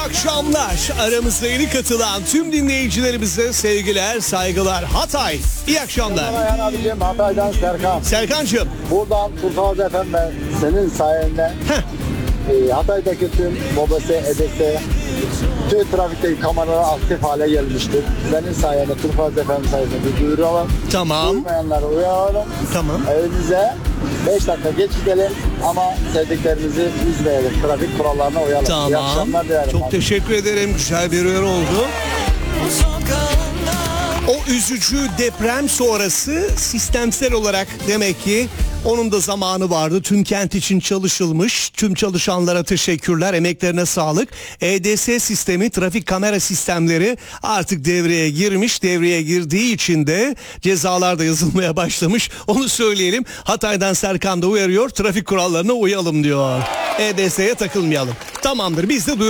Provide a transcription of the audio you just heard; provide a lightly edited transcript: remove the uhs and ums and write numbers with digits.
akşamlar. Aramıza yeni katılan tüm dinleyicilerimize sevgiler, saygılar. Hatay, iyi akşamlar. Ayhan abicim, Hatay'dan Serkan. Serkancığım. Buradan Turkuaz FM ve senin sayende Hatay'daki tüm Mobese, Edese, tüm trafikteki kameralar aktif hale gelmiştir. Senin sayende Turkuaz FM sayesinde duyuralım. Tamam. Duymayanları uyaralım. Tamam. Evimize 5 dakika geç gidelim ama sevdiklerimizi üzmeyelim. Trafik kurallarına uyalım. İyi Tamam. akşamlar dilerim. Çok teşekkür ederim. Güzel bir uyarı oldu. O üzücü deprem sonrası sistemsel olarak demek ki onun da zamanı vardı. Tüm kent için çalışılmış. Tüm çalışanlara teşekkürler. Emeklerine sağlık. EDS sistemi, trafik kamera sistemleri artık devreye girmiş. Devreye girdiği için de cezalar da yazılmaya başlamış. Onu söyleyelim. Hatay'dan Serkan da uyarıyor. Trafik kurallarına uyalım diyor. EDS'ye takılmayalım. Tamamdır. Biz de